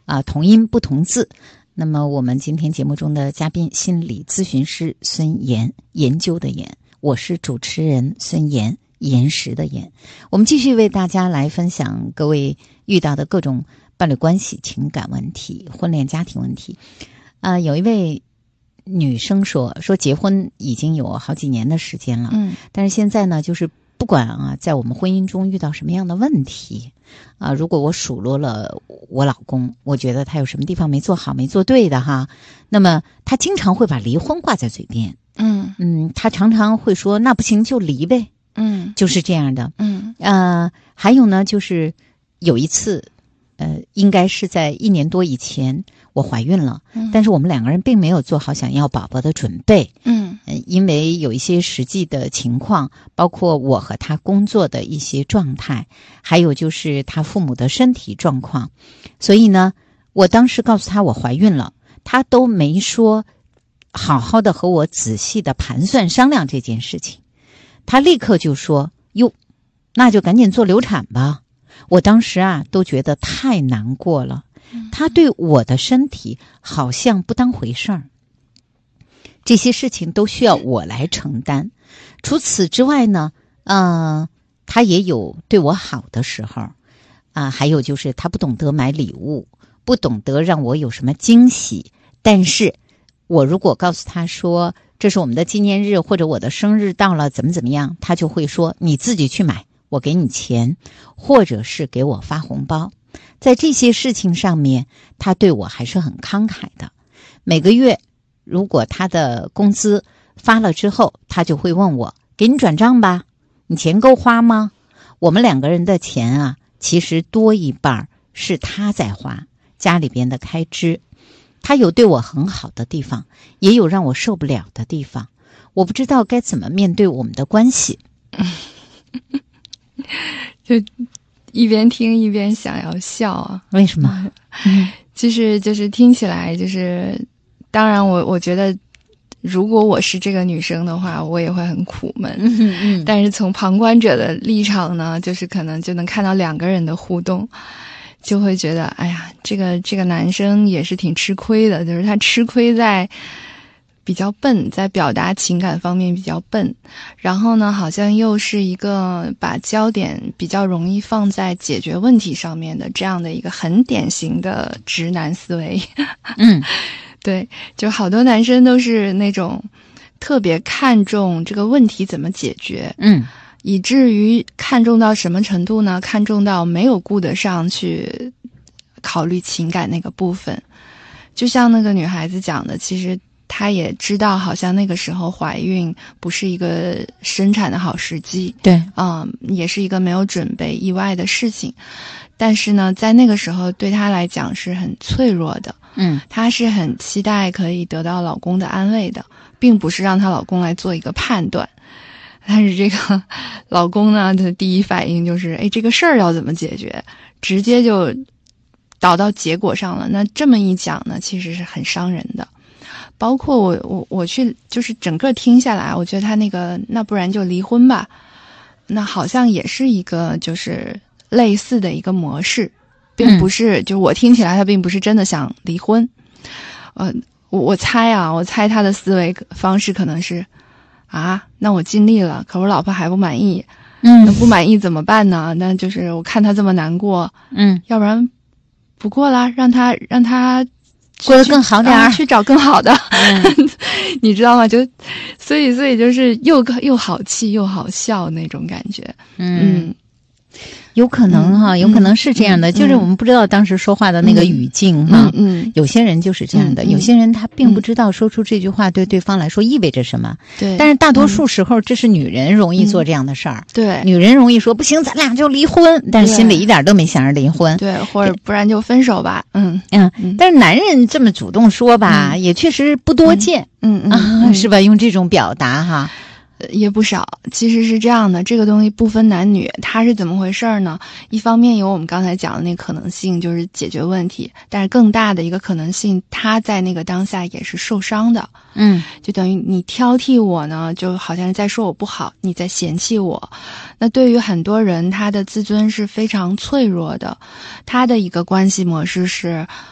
同音不同字。那么我们今天节目中的嘉宾，心理咨询师孙岩，研究的研，我是主持人孙岩，岩石的岩。我们继续为大家来分享各位遇到的各种伴侣关系、情感问题、婚恋家庭问题。有一位女生说结婚已经有好几年的时间了，但是现在呢，就是不管在我们婚姻中遇到什么样的问题如果我数落了我老公，我觉得他有什么地方没做好、没做对的哈，那么他经常会把离婚挂在嘴边。他常常会说那不行就离呗。就是这样的。还有呢，就是有一次应该是在1年多以前我怀孕了，但是我们两个人并没有做好想要宝宝的准备。因为有一些实际的情况，包括我和他工作的一些状态，还有就是他父母的身体状况，所以呢，我当时告诉他我怀孕了，他都没说好好的和我仔细的盘算商量这件事情，他立刻就说哟，那就赶紧做流产吧。我当时都觉得太难过了，他对我的身体好像不当回事儿，这些事情都需要我来承担。除此之外呢，他也有对我好的时候还有就是他不懂得买礼物，不懂得让我有什么惊喜，但是我如果告诉他说这是我们的纪念日或者我的生日到了怎么样，他就会说你自己去买，我给你钱，或者是给我发红包。在这些事情上面，他对我还是很慷慨的。每个月如果他的工资发了之后，他就会问我给你转账吧，你钱够花吗？我们两个人的钱其实多一半是他在花，家里边的开支。他有对我很好的地方，也有让我受不了的地方，我不知道该怎么面对我们的关系。 就一边听一边想要笑为什么？ 就是听起来就是当然我觉得如果我是这个女生的话，我也会很苦闷。但是从旁观者的立场呢，就是可能就能看到两个人的互动，就会觉得哎呀，这个男生也是挺吃亏的，就是他吃亏在比较笨，在表达情感方面比较笨，然后呢好像又是一个把焦点比较容易放在解决问题上面的这样的一个很典型的直男思维。对，就好多男生都是那种特别看重这个问题怎么解决，以至于看重到什么程度呢？看重到没有顾得上去考虑情感那个部分。就像那个女孩子讲的，其实她也知道好像那个时候怀孕不是一个生产的好时机， 对， 也是一个没有准备意外的事情，但是呢在那个时候对她来讲是很脆弱的。她是很期待可以得到老公的安慰的，并不是让她老公来做一个判断。但是这个老公呢，他的第一反应就是这个事儿要怎么解决，直接就导到结果上了。那这么一讲呢，其实是很伤人的。包括我去就是整个听下来，我觉得他那不然就离婚吧，那好像也是一个就是类似的一个模式，并不是就我听起来他并不是真的想离婚。我猜他的思维方式可能是那我尽力了，可我老婆还不满意，那不满意怎么办呢？那就是我看他这么难过，要不然不过啦，让他过得更好点去找更好的。你知道吗？就所以就是又好气又好笑那种感觉。 有可能有可能是这样的，就是我们不知道当时说话的那个语境有些人就是这样的，有些人他并不知道说出这句话对对方来说意味着什么。 对， 但是大多数时候这是女人容易做这样的事儿。 对， 女人容易说不行咱俩就离婚，但是心里一点都没想着离婚。 对，或者不然就分手吧。 但是男人这么主动说吧，也确实不多见。是吧？用这种表达也不少。其实是这样的，这个东西不分男女，它是怎么回事呢？一方面有我们刚才讲的那个可能性，就是解决问题，但是更大的一个可能性，他在那个当下也是受伤的。就等于你挑剔我呢，就好像是在说我不好，你在嫌弃我。那对于很多人，他的自尊是非常脆弱的，他的一个关系模式是